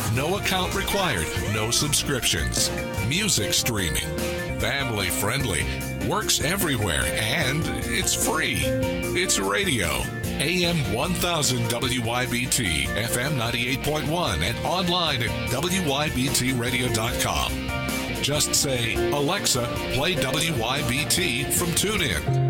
No account required, no subscriptions. Music streaming. Family friendly. Works everywhere, and it's free. It's radio. AM 1000 WYBT, FM 98.1, and online at WYBTradio.com. Just say, Alexa, play WYBT from TuneIn.